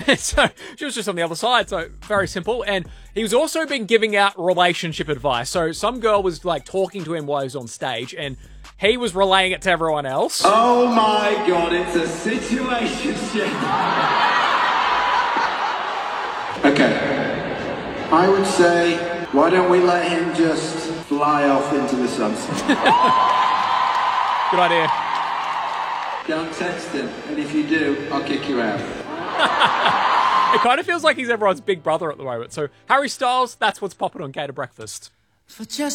So she was just on the other side, so very simple. And he was also been giving out relationship advice. So some girl was like talking to him while he was on stage, and he was relaying it to everyone else. Oh my God, it's a situationship. Okay, I would say, why don't we let him just fly off into the sunset? Good idea. Don't text him, and if you do, I'll kick you out. It kind of feels like he's everyone's big brother at the moment. So Harry Styles, that's what's popping on Gator Breakfast. For just